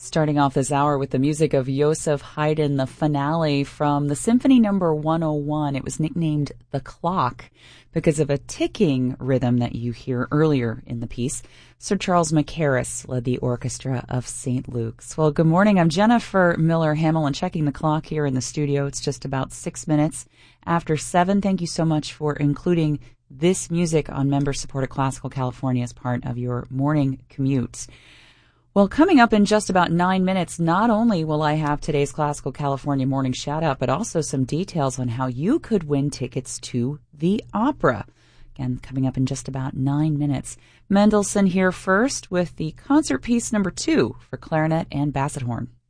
Starting off this hour with the music of Joseph Haydn, the finale from the Symphony Number 101. It was nicknamed The Clock because of a ticking rhythm that you hear earlier in the piece. Sir Charles Mackerras led the orchestra of St. Luke's. Well, good morning. I'm Jennifer Miller-Hamel, and checking the clock here in the studio. It's just about 6 minutes after 7. Thank you so much for including this music on member-supported Classical California as part of your morning commute. Well, coming up in just about 9 minutes, not only will I have today's Classical California morning shout-out, but also some details on how you could win tickets to the opera. Again, coming up in just about 9 minutes. Mendelssohn here first with the concert piece number 2 for clarinet and basset horn.